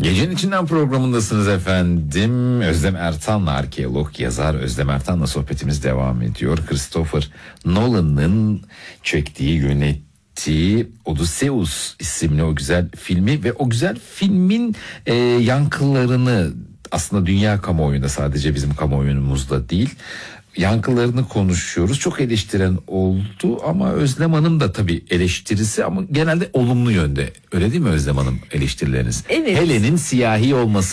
Gecenin içinden programındasınız efendim. Özlem Ertan'la, arkeolog yazar Özlem Ertan'la sohbetimiz devam ediyor. Christopher Nolan'ın çektiği, yönettiği Odysseus isimli o güzel filmi ve o güzel filmin yankılarını, aslında dünya kamuoyunda, sadece bizim kamuoyumuzda değil, yankılarını konuşuyoruz. Çok eleştiren oldu ama Özlem Hanım da tabii eleştirisi, ama genelde olumlu yönde. Öyle değil mi Özlem Hanım eleştirileriniz? Evet. Helen'in siyahi olması